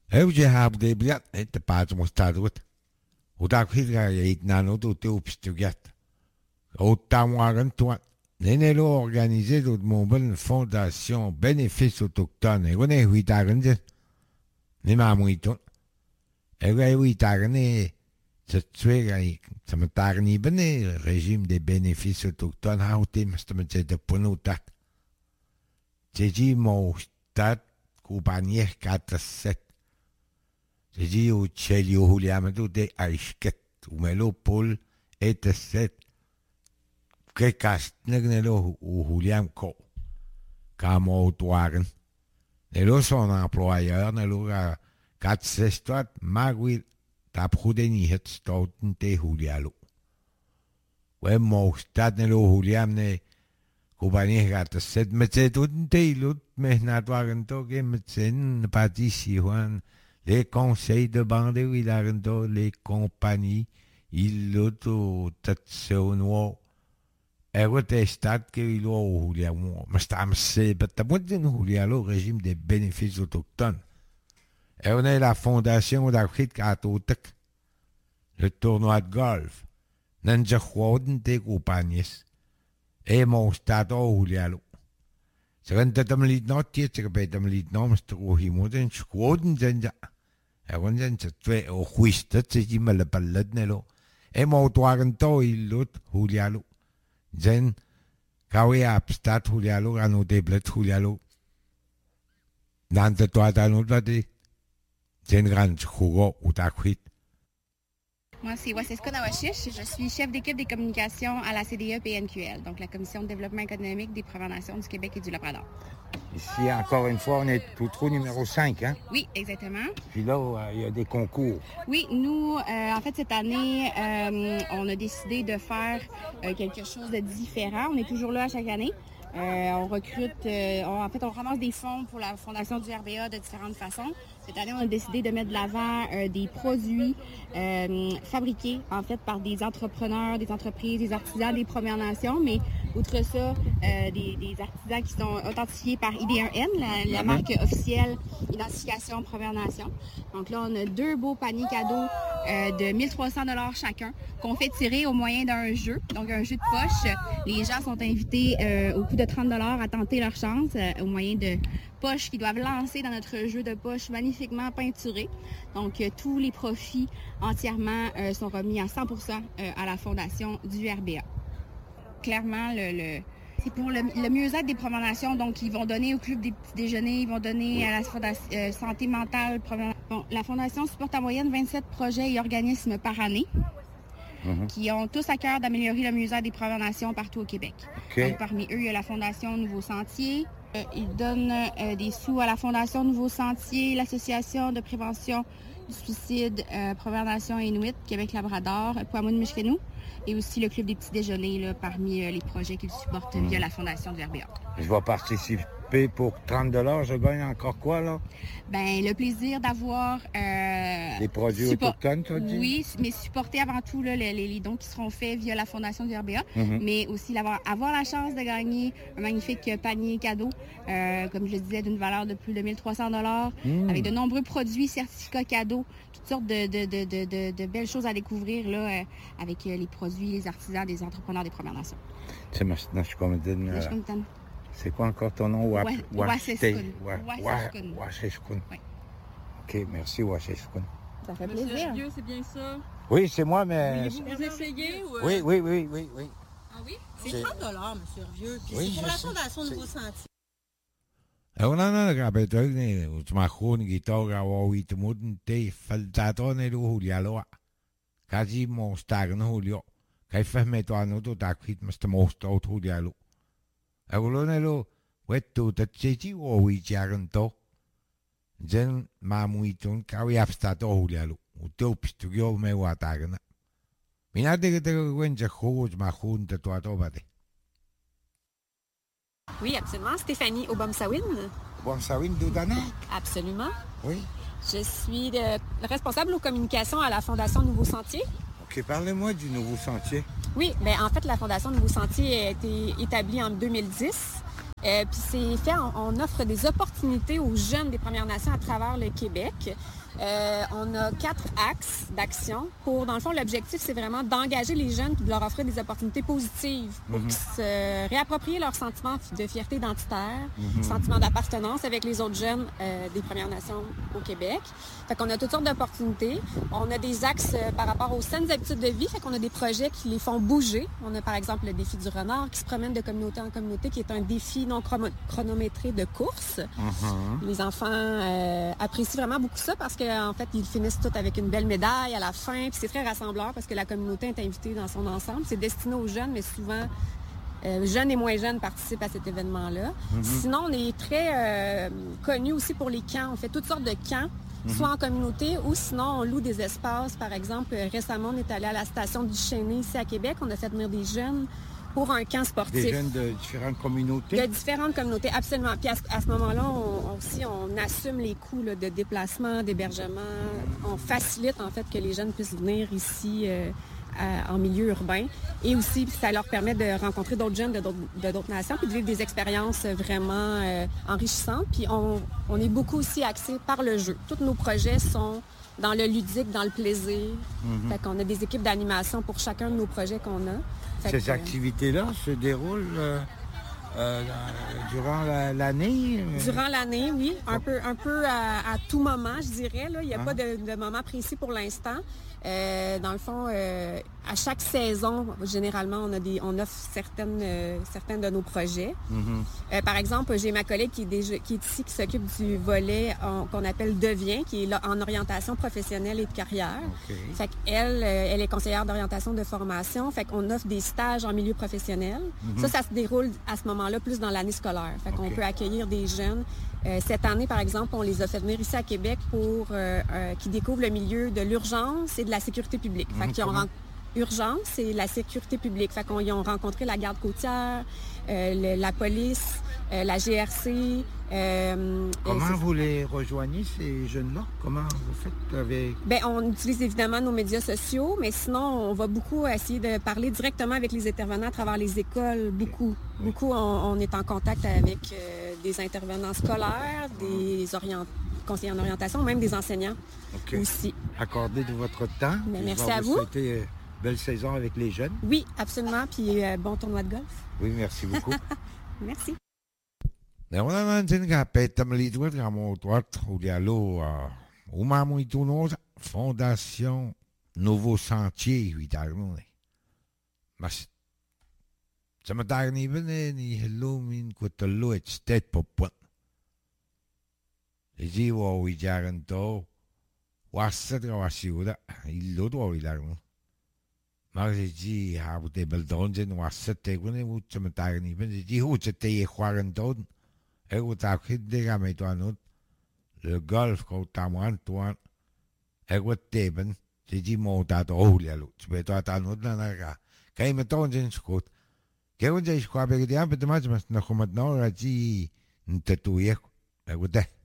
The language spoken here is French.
Je heb de bilet, de paard moest daar doen. Hoe dat giet ga je het na no te op stuget. Autant waren toi. Nenelo organisé de mon fondation bénéfice autochtone. Et on est huit arènes. Ni ma mouiton. Et on est huit arènes. Ça me tarni bene régime des bénéfices autochtones. Ha outé me de ponotat. J'ai dit mon stade compagnie 4-7. J'ai dit au Chelio Juliamento de Aishket. Ou melo Paul et 7. Que Castnegelo ou Juliam Co. Comme autoaren. Nelo son employeur, nelo 4-6 Magwil. Ta prudeni het stouten te Julialo. We mo stad nelo Juliam ne. Compagnie 4-7. Met zet uten te lut. Mais natwaren to ke met zin patisi Juan. Les conseils de bande, il a les compagnies, il l'auto tatsuno. Et stade qu'il a au Juliamo. Mais c'est le régime des bénéfices autochtones. Et on est la fondation d'Afrique Catholique, le tournoi de golf. Nanja Chouaden de compagnies. Et mon stade au Julialo. C'est un tatamlit notier, c'est un lit nom, c'est au Himoden, Chouaden Zenja. On zijn ze twee oogwist, dat is die me ballet nelo. En mo waren to ilut Julialo. Zen kawe abstat Julialo anu de blet Julialo. Dan te to anu dat zen gran jugo utakwit. Moi, c'est Wasesko Nawashish. Je suis chef d'équipe des communications à la CDE-PNQL, donc la Commission de développement économique des Premières Nations du Québec et du Labrador. Ici, encore une fois, on est tout trou numéro 5, hein? Oui, exactement. Puis là, il y a des concours. Oui, nous, en fait, cette année, on a décidé de faire quelque chose de différent. On est toujours là à chaque année. On recrute, on ramasse des fonds pour la fondation du RBA de différentes façons. Cette année, on a décidé de mettre de l'avant des produits fabriqués, en fait, par des entrepreneurs, des entreprises, des artisans des Premières Nations, mais outre ça, des artisans qui sont authentifiés par ID1N, la marque officielle Identification Premières Nations. Donc là, on a 2 beaux paniers cadeaux de 1300 $ chacun qu'on fait tirer au moyen d'un jeu, donc un jeu de poche. Les gens sont invités au coût de 30 $ à tenter leur chance au moyen de poches qu'ils doivent lancer dans notre jeu de poche magnifiquement peinturé. Donc, tous les profits entièrement sont remis à 100% à la fondation du RBA. Clairement, c'est pour le mieux-être des Premières Nations. Donc, ils vont donner au club des petits déjeuners, ils vont donner à la fondation santé mentale. Bon, la fondation supporte en moyenne 27 projets et organismes par année. Qui ont tous à cœur d'améliorer le mieux-être des Premières Nations partout au Québec. Okay. Donc, parmi eux, il y a la Fondation Nouveau Sentier. Ils donnent des sous à la Fondation Nouveau Sentier, l'Association de prévention du suicide Premières Nations Inuit, Québec-Labrador, Pouamoun-Mishkenou, et aussi le Club des petits déjeuners là, parmi les projets qu'ils supportent via la Fondation du RBA. Je vais participer pour 30 $. Je gagne encore quoi, là? Ben, le plaisir d'avoir... des produits autochtones, tu as dit? Oui, mais supporter avant tout là, les dons qui seront faits via la Fondation du RBA, mais aussi avoir la chance de gagner un magnifique panier cadeau, comme je le disais, d'une valeur de plus de 1300 $, avec de nombreux produits, certificats cadeaux, toutes sortes de belles choses à découvrir là, avec les produits, les artisans, des entrepreneurs des Premières Nations. C'est quoi encore ton nom? Waseskun. Waseskun. Oui. OK, merci, Waseskun. Ça fait Monsieur plaisir. Vieux, c'est bien ça? Oui, c'est moi, mais... Vous essayez ou... Oui. Ah oui? C'est 30 $, monsieur Vieux. Puis Oui, c'est pour je la sais. Fondation Nouveau Sentier. On a capito ne utmahun gitora wa uitmuden te faltatone lu Julialo. Kaji mo stagen Julio. Kai fahmeto anu to takwit must most out Julialo. Agulonelo wettu tatseji o wijagan to. Zen mamuitun kawi abstato Julialo. Utopistugio me watagana. Minate que te cuenta juegos mahun tatuato bate. Oui, absolument. Stéphanie Obamsawin. Obamsawin Doudanak? Absolument. Oui. Je suis responsable aux communications à la Fondation Nouveau Sentier. OK, parlez-moi du Nouveau Sentier. Oui, bien, en fait, la Fondation Nouveau Sentier a été établie en 2010. Puis c'est fait, on offre des opportunités aux jeunes des Premières Nations à travers le Québec. On a 4 axes d'action. Dans le fond, l'objectif, c'est vraiment d'engager les jeunes et de leur offrir des opportunités positives pour qu'ils se réapproprient leur sentiment de fierté identitaire, sentiment d'appartenance avec les autres jeunes des Premières Nations au Québec. Fait qu'on a toutes sortes d'opportunités. On a des axes par rapport aux saines habitudes de vie. Fait qu'on a des projets qui les font bouger. On a par exemple le défi du renard qui se promène de communauté en communauté, qui est un défi non chronométré de course. Les enfants apprécient vraiment beaucoup ça parce qu'en fait, ils finissent tous avec une belle médaille à la fin. Puis c'est très rassembleur parce que la communauté est invitée dans son ensemble. C'est destiné aux jeunes, mais souvent, jeunes et moins jeunes participent à cet événement-là. Sinon, on est très connus aussi pour les camps. On fait toutes sortes de camps, soit en communauté ou sinon, on loue des espaces. Par exemple, récemment, on est allé à la station du Chêné ici à Québec. On a fait venir des jeunes pour un camp sportif. Des jeunes de différentes communautés? De différentes communautés, absolument. Puis à ce moment-là, on assume les coûts là, de déplacement, d'hébergement. On facilite en fait que les jeunes puissent venir ici en milieu urbain. Et aussi, ça leur permet de rencontrer d'autres jeunes de d'autres nations puis de vivre des expériences vraiment enrichissantes. Puis on est beaucoup aussi axé par le jeu. Tous nos projets sont dans le ludique, dans le plaisir. Fait qu'on a des équipes d'animation pour chacun de nos projets qu'on a. Ces activités-là se déroulent durant l'année? Durant l'année, oui. Un peu à tout moment, je dirais. Là. Il n'y a pas de moment précis pour l'instant. Dans le fond, à chaque saison, généralement, on offre certains de nos projets. Par exemple, j'ai ma collègue qui est ici, qui s'occupe du volet qu'on appelle Devient, qui est là, en orientation professionnelle et de carrière. Fait qu'elle, elle est conseillère d'orientation de formation. Fait qu'on offre des stages en milieu professionnel. Ça se déroule à ce moment-là plus dans l'année scolaire. Fait qu'on peut accueillir des jeunes. Cette année, par exemple, on les a fait venir ici à Québec pour qu'ils découvrent le milieu de l'urgence et de la sécurité publique. Fait qu'ils ont urgence et la sécurité publique. Fait qu'ils ont rencontré la garde côtière, la police, la GRC. Comment vous les rejoignez, ces jeunes-là? Comment vous faites avec... Bien, on utilise évidemment nos médias sociaux, mais sinon, on va beaucoup essayer de parler directement avec les intervenants à travers les écoles, beaucoup. Beaucoup, on est en contact avec des intervenants scolaires, des conseillers en orientation, même des enseignants aussi. Accordez de votre temps. Mais merci à vous. Souhaiter belle saison avec les jeunes. Oui, absolument. Puis bon tournoi de golf. Oui, merci beaucoup. Merci. Naman din ka petam litwat ka mo tuat udialo umamo ituno Fondation Nouveau Sentier huitarno. Mas samatag ni ben ni hello min kwatalo et state popot. Eji wo huitaran to wasat ka wasiuda illo to huitarno. Marji habute beldonjen wasat te gune mu samatag ni ben ji hu te khwaran don. Et vous avez dit que le golf, quand tu as moins de temps, et vous avez dit que tu as tu peux attendre dans la gare. Quand il me tombe dans une scout, quand on dit que je crois que tu as dit que tu as dit que tu as dit que tu as dit